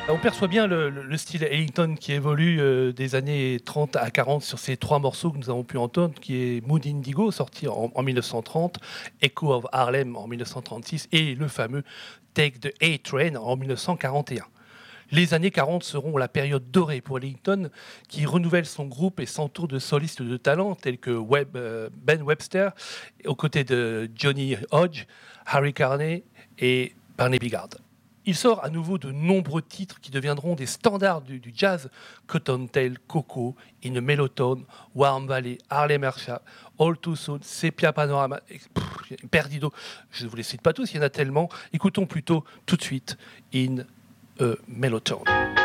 On perçoit bien le style Ellington qui évolue des années 30 à 40 sur ces trois morceaux que nous avons pu entendre, qui est Mood Indigo, sorti en 1930, Echo of Harlem en 1936 et le fameux Take the A-Train en 1941. Les années 40 seront la période dorée pour Ellington, qui renouvelle son groupe et s'entoure de solistes de talent tels que Ben Webster, aux côtés de Johnny Hodge, Harry Carney et Barney Bigard. Il sort à nouveau de nombreux titres qui deviendront des standards du jazz: Cottontail, Coco, In a Mellowtone, Warm Valley, Harlem Earthshot, All Too Soon, Sepia Panorama, Perdido. Je ne vous les cite pas tous, il y en a tellement. Écoutons plutôt tout de suite In a Mellowtone.